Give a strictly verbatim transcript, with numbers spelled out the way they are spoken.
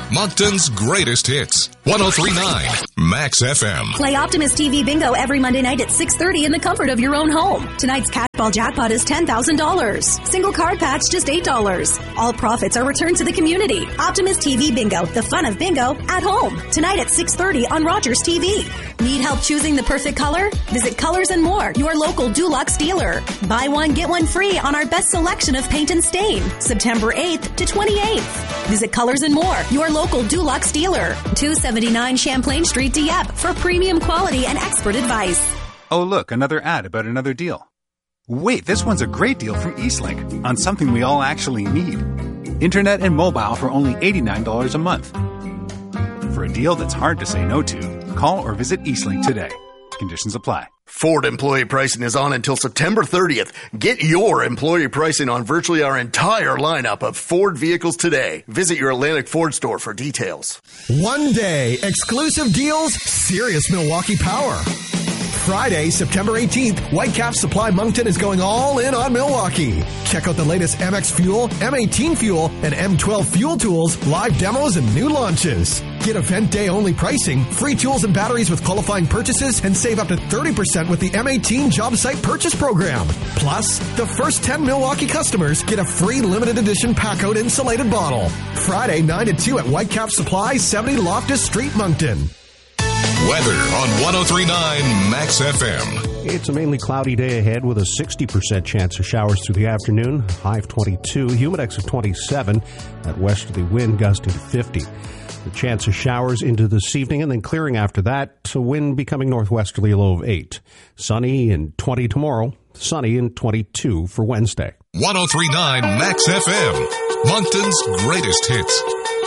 Moncton's greatest hits. one oh three point nine Max F M. Play Optimus T V Bingo every Monday night at six thirty in the comfort of your own home. Tonight's Catball Jackpot is ten thousand dollars. Single card packs just eight dollars. All profits are returned to the community. Optimus T V Bingo, the fun of bingo at home. Tonight at six thirty on Rogers T V. Need help choosing the perfect color? Visit Colors and More, your local Dulux dealer. Buy one, get one free on our best selection of paint and stain. September eighth to twenty-eighth. Visit Colors and More, your local Dulux dealer. two seventy-nine Champlain Street, Dieppe, for premium quality and expert advice. Oh, look, another ad about another deal. Wait, this one's a great deal from Eastlink on something we all actually need. Internet and mobile for only eighty-nine dollars a month. For a deal that's hard to say no to, call or visit Eastlink today. Conditions apply. Ford employee pricing is on until September thirtieth. Get your employee pricing on virtually our entire lineup of Ford vehicles today. Visit your Atlantic Ford store for details. One day, exclusive deals, serious Milwaukee power. Friday, September eighteenth, Whitecap Supply Moncton is going all in on Milwaukee. Check out the latest M X Fuel, M eighteen Fuel, and M twelve Fuel tools, live demos, and new launches. Get event day only pricing, free tools and batteries with qualifying purchases, and save up to thirty percent with the M eighteen Job Site Purchase Program. Plus, the first ten Milwaukee customers get a free limited edition Packout insulated bottle. Friday, nine to two at Whitecap Supply, seventy Loftus Street, Moncton. Weather on one oh three point nine Max F M. It's a mainly cloudy day ahead with a sixty percent chance of showers through the afternoon. High of twenty-two, humidex of twenty-seven, that westerly wind gusting to fifty. The chance of showers into this evening and then clearing after that, to wind becoming northwesterly, a low of eight. Sunny and twenty tomorrow, sunny and twenty-two for Wednesday. one oh three point nine Max F M, Moncton's greatest hits.